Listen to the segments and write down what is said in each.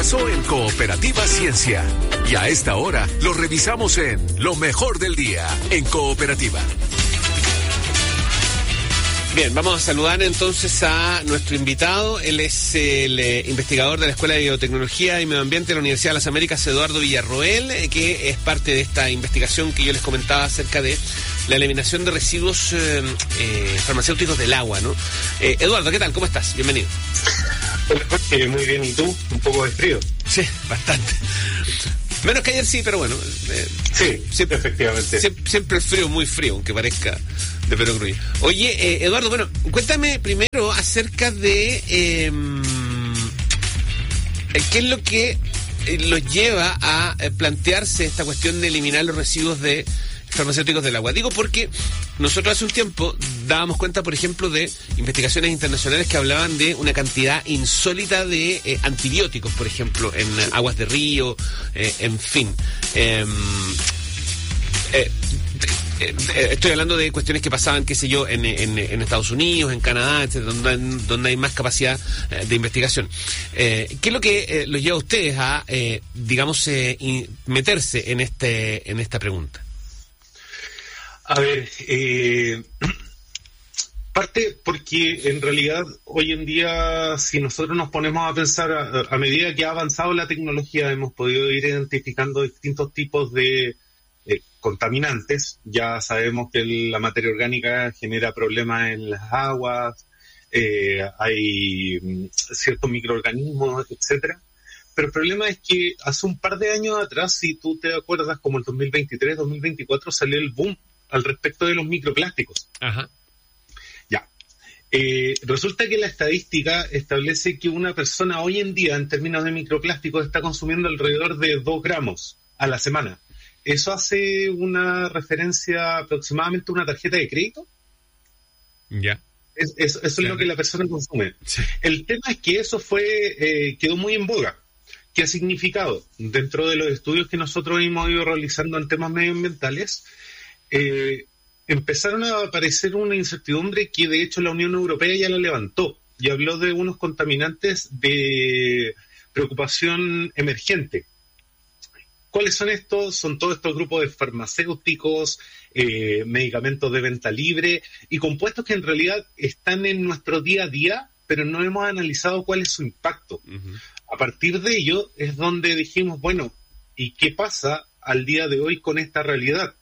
pasó en Cooperativa Ciencia. Y a esta hora lo revisamos en Lo Mejor del Día en Cooperativa. Bien, vamos a saludar entonces a nuestro invitado. Él es el investigador de la Escuela de Biotecnología y Medio Ambiente de la Universidad de las Américas, Eduardo Villarroel, que es parte de esta investigación que yo les comentaba acerca de la eliminación de residuos farmacéuticos del agua, ¿no? Eduardo, ¿qué tal? ¿Cómo estás? Bienvenido. Hola, Jorge, muy bien. ¿Y tú? Un poco de frío. Sí, bastante. Menos que ayer sí, pero bueno. Sí, siempre, efectivamente. Siempre el frío, muy frío, aunque parezca de perogrullo. Oye, Eduardo, bueno, cuéntame primero acerca de qué es lo que los lleva a plantearse esta cuestión de eliminar los residuos de farmacéuticos del agua. Digo porque nosotros hace un tiempo dábamos cuenta, por ejemplo, de investigaciones internacionales que hablaban de una cantidad insólita de antibióticos, por ejemplo, en aguas de río, en fin. Estoy hablando de cuestiones que pasaban, qué sé yo, en Estados Unidos, en Canadá, etcétera, donde hay más capacidad de investigación. ¿Qué es lo que los lleva a ustedes a, digamos, meterse en esta pregunta? A ver, parte porque en realidad hoy en día, si nosotros nos ponemos a pensar, a medida que ha avanzado la tecnología, hemos podido ir identificando distintos tipos de contaminantes. Ya sabemos que la materia orgánica genera problemas en las aguas, hay ciertos microorganismos, etcétera. Pero el problema es que hace un par de años atrás, si tú te acuerdas, como el 2023, 2024, salió el boom al respecto de los microplásticos. Ajá. Ya. Resulta que la estadística establece que una persona hoy en día, en términos de microplásticos, está consumiendo alrededor de 2 gramos a la semana. Eso hace una referencia aproximadamente a una tarjeta de crédito. Ya. Eso es lo que la persona consume. Sí. El tema es que eso quedó muy en boga. ¿Qué ha significado? Dentro de los estudios que nosotros hemos ido realizando en temas medioambientales, empezaron a aparecer una incertidumbre que de hecho la Unión Europea ya la levantó y habló de unos contaminantes de preocupación emergente. ¿Cuáles son estos? Son todos estos grupos de farmacéuticos, medicamentos de venta libre y compuestos que en realidad están en nuestro día a día, pero no hemos analizado cuál es su impacto. Uh-huh. A partir de ello es donde dijimos, bueno, ¿y qué pasa al día de hoy con esta realidad?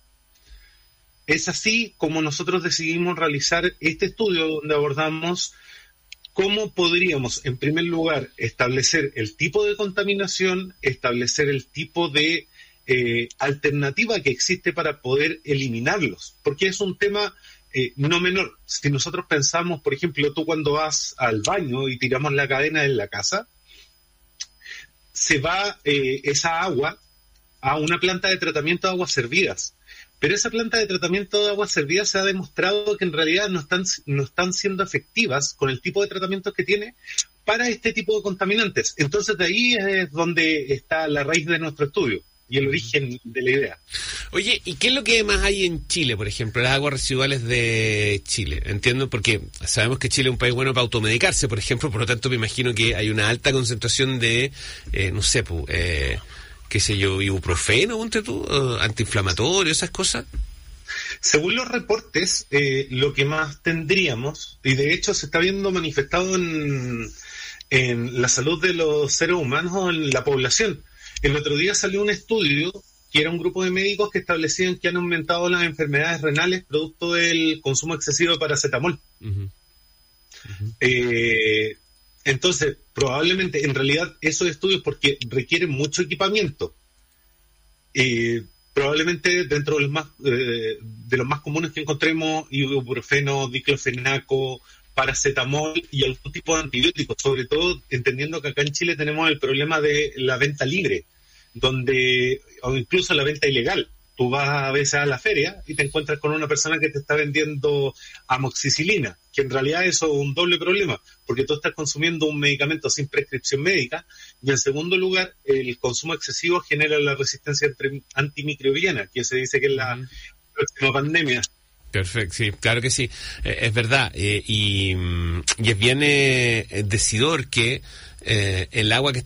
Es así como nosotros decidimos realizar este estudio donde abordamos cómo podríamos, en primer lugar, establecer el tipo de contaminación, establecer el tipo de alternativa que existe para poder eliminarlos, porque es un tema no menor. Si nosotros pensamos, por ejemplo, tú cuando vas al baño y tiramos la cadena en la casa, se va esa agua a una planta de tratamiento de aguas servidas. Pero esa planta de tratamiento de aguas servidas se ha demostrado que en realidad no están siendo efectivas con el tipo de tratamiento que tiene para este tipo de contaminantes. Entonces de ahí es donde está la raíz de nuestro estudio y el origen de la idea. Oye, ¿y qué es lo que más hay en Chile, por ejemplo, las aguas residuales de Chile? Entiendo, porque sabemos que Chile es un país bueno para automedicarse, por ejemplo, por lo tanto me imagino que hay una alta concentración de, qué sé yo, ibuprofeno, ponte tú, antiinflamatorio, esas cosas. Según los reportes, lo que más tendríamos, y de hecho se está viendo manifestado en la salud de los seres humanos o en la población. El otro día salió un estudio que era un grupo de médicos que establecían que han aumentado las enfermedades renales producto del consumo excesivo de paracetamol. Uh-huh. Uh-huh. Entonces, probablemente, en realidad, esos estudios, porque requieren mucho equipamiento, probablemente dentro de los más comunes que encontremos, ibuprofeno, diclofenaco, paracetamol y algún tipo de antibióticos, sobre todo entendiendo que acá en Chile tenemos el problema de la venta libre, o incluso la venta ilegal. Tú vas a veces a la feria y te encuentras con una persona que te está vendiendo amoxicilina, que en realidad eso es un doble problema, porque tú estás consumiendo un medicamento sin prescripción médica, y en segundo lugar, el consumo excesivo genera la resistencia antimicrobiana, que se dice que es la próxima pandemia. Perfecto, sí, claro que sí, es verdad, y es bien decidor que el agua que estamos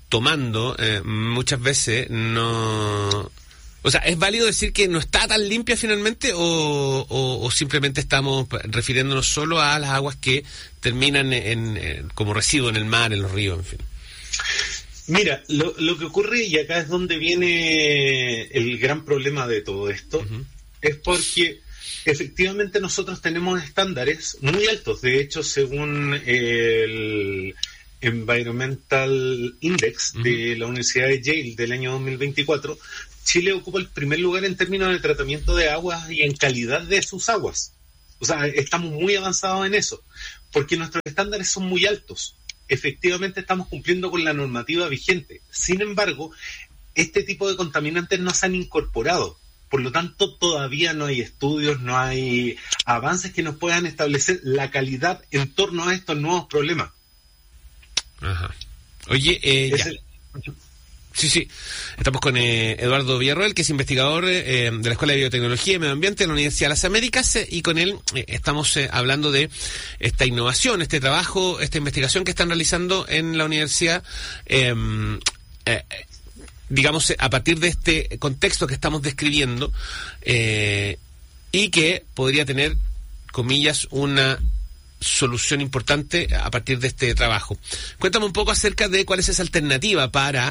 tomando muchas veces no... O sea, ¿es válido decir que no está tan limpia finalmente o simplemente estamos refiriéndonos solo a las aguas que terminan como residuo en el mar, en los ríos, en fin? Mira, lo que ocurre, y acá es donde viene el gran problema de todo esto, es porque efectivamente nosotros tenemos estándares muy altos. De hecho, según el Environmental Index de la Universidad de Yale del año 2024, Chile ocupa el primer lugar en términos de tratamiento de aguas y en calidad de sus aguas. O sea, estamos muy avanzados en eso, porque nuestros estándares son muy altos. Efectivamente estamos cumpliendo con la normativa vigente. Sin embargo, este tipo de contaminantes no se han incorporado. Por lo tanto, todavía no hay estudios, no hay avances que nos puedan establecer la calidad en torno a estos nuevos problemas. Ajá. Oye, ya. Sí. Estamos con Eduardo Villarroel, que es investigador de la Escuela de Biotecnología y Medio Ambiente de la Universidad de las Américas, y con él estamos hablando de esta innovación, este trabajo, esta investigación que están realizando en la universidad, digamos, a partir de este contexto que estamos describiendo, y que podría tener, comillas, una solución importante a partir de este trabajo. Cuéntame un poco acerca de cuál es esa alternativa para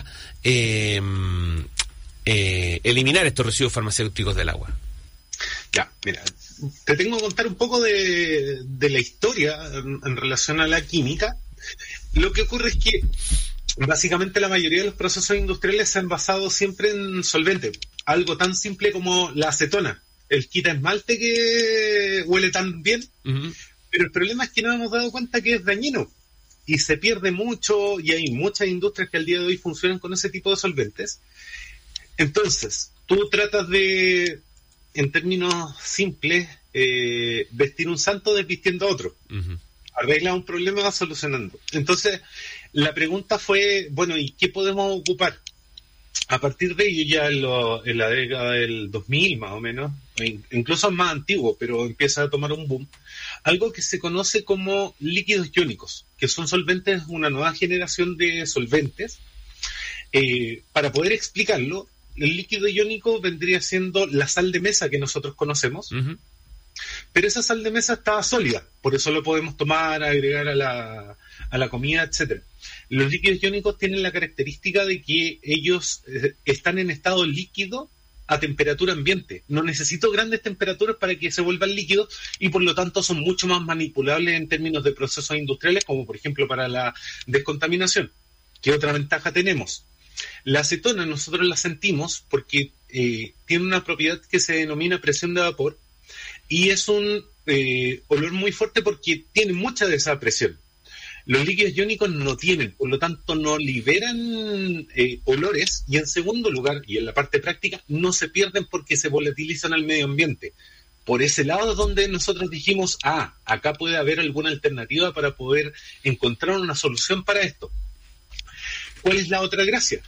eliminar estos residuos farmacéuticos del agua. Ya, mira, te tengo que contar un poco de la historia en relación a la química. Lo que ocurre es que básicamente la mayoría de los procesos industriales se han basado siempre en solventes. Algo tan simple como la acetona, el quita esmalte que huele tan bien. Pero el problema es que no hemos dado cuenta que es dañino y se pierde mucho, y hay muchas industrias que al día de hoy funcionan con ese tipo de solventes. Entonces, tú tratas de, en términos simples, vestir un santo desvistiendo a otro. Arregla un problema, va solucionando. Entonces, la pregunta fue, bueno, ¿y qué podemos ocupar? A partir de ello, ya en la década del 2000 más o menos, incluso más antiguo, pero empieza a tomar un boom, algo que se conoce como líquidos iónicos, que son solventes, una nueva generación de solventes. Para poder explicarlo, el líquido iónico vendría siendo la sal de mesa que nosotros conocemos, pero esa sal de mesa estaba sólida, por eso lo podemos tomar, agregar a la comida, etcétera. Los líquidos iónicos tienen la característica de que ellos están en estado líquido a temperatura ambiente. No necesito grandes temperaturas para que se vuelvan líquidos, y por lo tanto son mucho más manipulables en términos de procesos industriales, como por ejemplo para la descontaminación. ¿Qué otra ventaja tenemos? La acetona nosotros la sentimos porque tiene una propiedad que se denomina presión de vapor, y es un olor muy fuerte porque tiene mucha de esa presión. Los líquidos iónicos no tienen, por lo tanto no liberan olores, y en segundo lugar, y en la parte práctica, no se pierden porque se volatilizan al medio ambiente. Por ese lado es donde nosotros dijimos, acá puede haber alguna alternativa para poder encontrar una solución para esto. ¿Cuál es la otra gracia?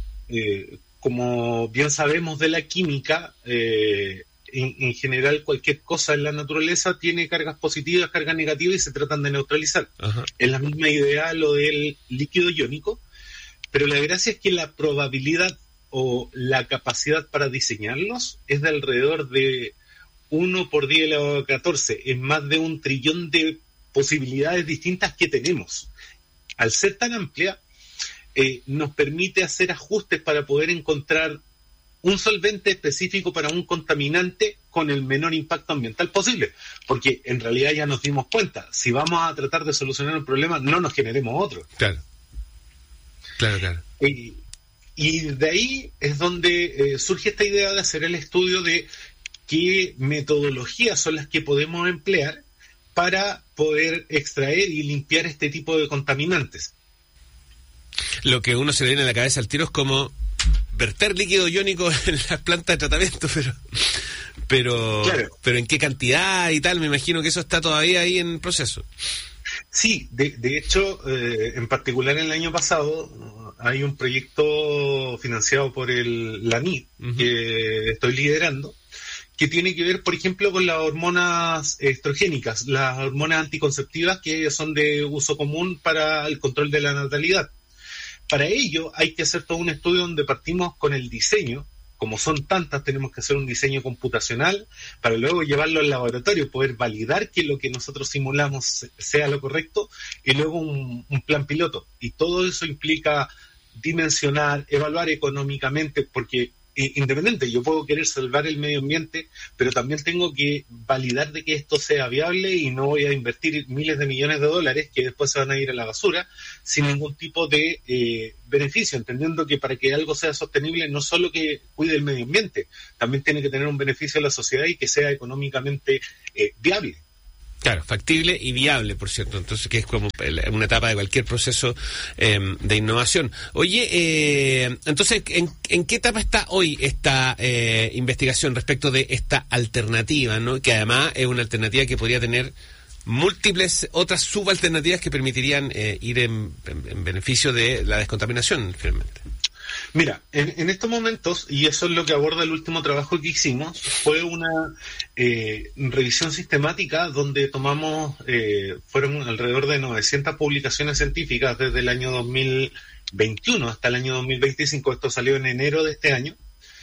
Como bien sabemos de la química, en general cualquier cosa en la naturaleza tiene cargas positivas, cargas negativas, y se tratan de neutralizar. Es la misma idea lo del líquido iónico, pero la gracia es que la probabilidad o la capacidad para diseñarlos es de alrededor de 1 por 10 elevado a 14, es más de 1 trillón de posibilidades distintas que tenemos. Al ser tan amplia, nos permite hacer ajustes para poder encontrar un solvente específico para un contaminante con el menor impacto ambiental posible, porque en realidad ya nos dimos cuenta, si vamos a tratar de solucionar un problema, no nos generemos otro. Claro. Y de ahí es donde surge esta idea de hacer el estudio de qué metodologías son las que podemos emplear para poder extraer y limpiar este tipo de contaminantes. Lo que uno se le viene a la cabeza al tiro es como verter líquido iónico en las plantas de tratamiento, pero claro. Pero en qué cantidad y tal, me imagino que eso está todavía ahí en proceso. Sí, de hecho, en particular el año pasado hay un proyecto financiado por la NID, que estoy liderando, que tiene que ver, por ejemplo, con las hormonas estrogénicas, las hormonas anticonceptivas que son de uso común para el control de la natalidad. Para ello hay que hacer todo un estudio donde partimos con el diseño. Como son tantas, tenemos que hacer un diseño computacional para luego llevarlo al laboratorio, poder validar que lo que nosotros simulamos sea lo correcto, y luego un plan piloto. Y todo eso implica dimensionar, evaluar económicamente, porque independiente, yo puedo querer salvar el medio ambiente, pero también tengo que validar de que esto sea viable, y no voy a invertir miles de millones de dólares que después se van a ir a la basura sin ningún tipo de beneficio, entendiendo que para que algo sea sostenible no solo que cuide el medio ambiente, también tiene que tener un beneficio a la sociedad y que sea económicamente viable. Claro, factible y viable, por cierto. Entonces, que es como una etapa de cualquier proceso de innovación. Oye, entonces, ¿en qué etapa está hoy esta investigación respecto de esta alternativa, ¿no? Que además es una alternativa que podría tener múltiples otras subalternativas que permitirían ir en beneficio de la descontaminación, finalmente. Mira, en estos momentos, y eso es lo que aborda el último trabajo que hicimos, fue una revisión sistemática donde tomamos, fueron alrededor de 900 publicaciones científicas desde el año 2021 hasta el año 2025, esto salió en enero de este año,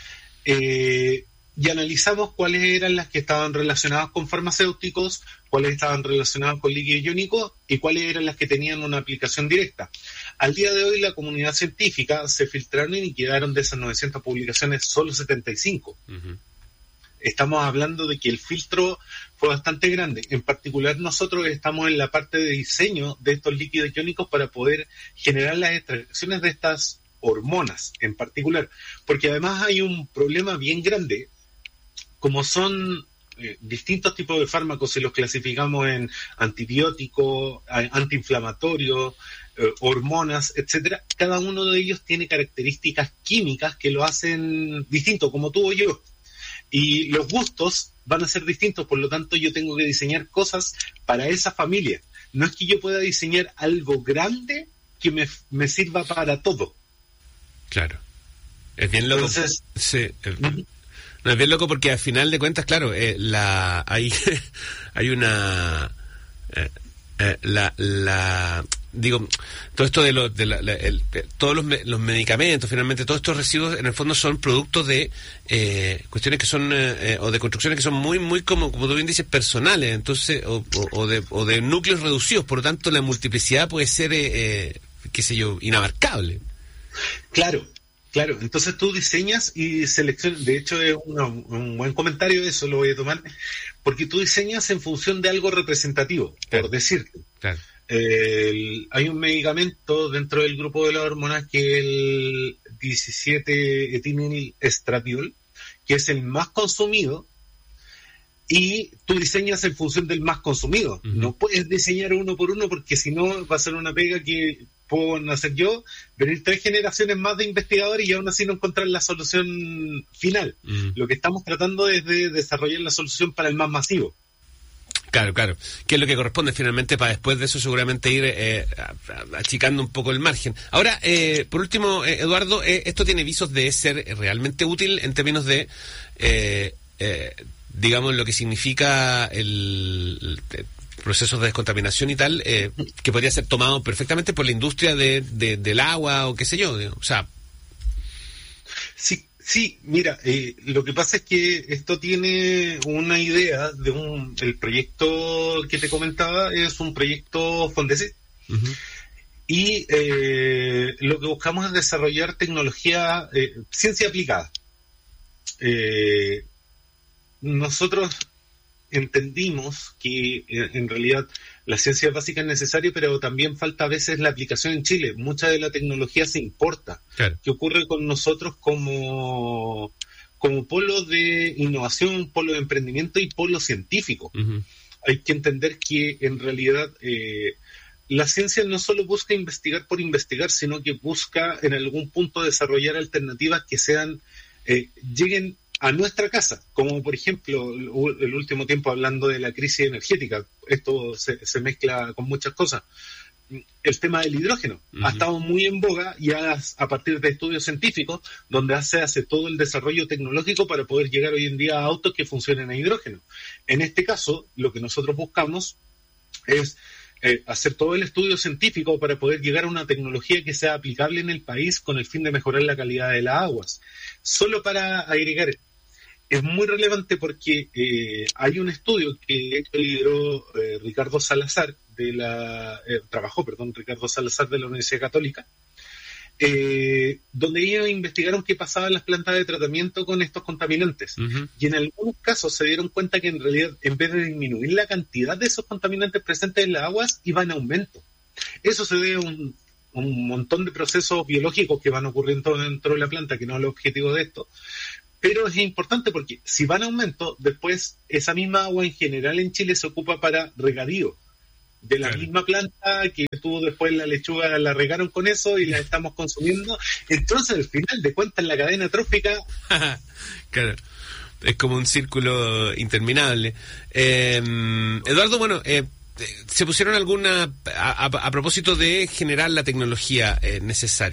y analizamos cuáles eran las que estaban relacionadas con farmacéuticos, cuáles estaban relacionadas con líquidos iónicos y cuáles eran las que tenían una aplicación directa. Al día de hoy, la comunidad científica se filtraron y quedaron de esas 900 publicaciones solo 75. Uh-huh. Estamos hablando de que el filtro fue bastante grande. En particular, nosotros estamos en la parte de diseño de estos líquidos iónicos para poder generar las extracciones de estas hormonas en particular, porque además hay un problema bien grande. Como son distintos tipos de fármacos, si los clasificamos en antibióticos, antiinflamatorios, hormonas, etcétera, cada uno de ellos tiene características químicas que lo hacen distinto, como tú o yo. Y los gustos van a ser distintos, por lo tanto yo tengo que diseñar cosas para esa familia. No es que yo pueda diseñar algo grande que me sirva para todo. Claro. Es bien loco. Entonces, sí. No, es bien loco porque al final de cuentas, claro, hay una digo, todo esto de todos los medicamentos, finalmente todos estos residuos en el fondo son productos de cuestiones que son o de construcciones que son muy muy como tú bien dices, personales, entonces o de núcleos reducidos, por lo tanto la multiplicidad puede ser qué sé yo, inabarcable. Claro, entonces tú diseñas y seleccionas, de hecho es un buen comentario, eso lo voy a tomar, porque tú diseñas en función de algo representativo, claro, por decirte. Claro. Hay un medicamento dentro del grupo de las hormonas que es el 17-etilestradiol, que es el más consumido, y tú diseñas en función del más consumido. Uh-huh. No puedes diseñar uno por uno porque si no va a ser una pega que puedo hacer yo, venir 3 generaciones más de investigadores y aún así no encontrar la solución final. Uh-huh. Lo que estamos tratando es de desarrollar la solución para el más masivo. Claro, que es lo que corresponde finalmente para después de eso seguramente ir achicando un poco el margen. Ahora, por último, Eduardo, esto tiene visos de ser realmente útil en términos de, digamos, lo que significa el procesos de descontaminación y tal, que podría ser tomado perfectamente por la industria del agua o qué sé yo, o sea. Sí, mira, lo que pasa es que esto tiene una idea de el proyecto que te comentaba es un proyecto Fondesit. Uh-huh. Y lo que buscamos es desarrollar tecnología, ciencia aplicada. Nosotros entendimos que en realidad la ciencia básica es necesaria, pero también falta a veces la aplicación en Chile. Mucha de la tecnología se importa. Claro. ¿Qué ocurre con nosotros como polo de innovación, polo de emprendimiento y polo científico? Uh-huh. Hay que entender que en realidad la ciencia no solo busca investigar por investigar, sino que busca en algún punto desarrollar alternativas que lleguen a nuestra casa, como por ejemplo el último tiempo hablando de la crisis energética. Esto se mezcla con muchas cosas. El tema del hidrógeno ha estado muy en boga y a partir de estudios científicos donde se hace todo el desarrollo tecnológico para poder llegar hoy en día a autos que funcionen a hidrógeno. En este caso, lo que nosotros buscamos es hacer todo el estudio científico para poder llegar a una tecnología que sea aplicable en el país con el fin de mejorar la calidad de las aguas. Solo para agregar, es muy relevante porque hay un estudio que lideró Ricardo Salazar Ricardo Salazar de la Universidad Católica, donde ellos investigaron qué pasaba en las plantas de tratamiento con estos contaminantes. Uh-huh. Y en algunos casos se dieron cuenta que en realidad, en vez de disminuir la cantidad de esos contaminantes presentes en las aguas, iba en aumento. Eso se debe a un montón de procesos biológicos que van ocurriendo dentro de la planta, que no es el objetivo de esto. Pero es importante porque si van en aumento, después esa misma agua en general en Chile se ocupa para regadío. De la misma planta que tú después la lechuga la regaron con eso y la estamos consumiendo. Entonces, al final de cuentas, la cadena trófica... Claro, es como un círculo interminable. Eduardo, bueno, se pusieron a propósito de generar la tecnología necesaria.